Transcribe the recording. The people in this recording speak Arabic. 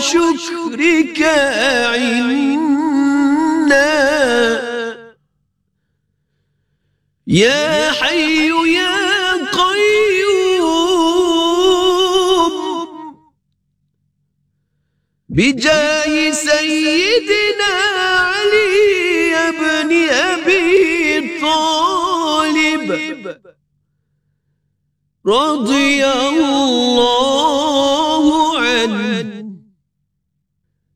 وشكرك عنا يا حي يا قيوم بجاه سيدنا علي بن أبي طالب رضي الله عنه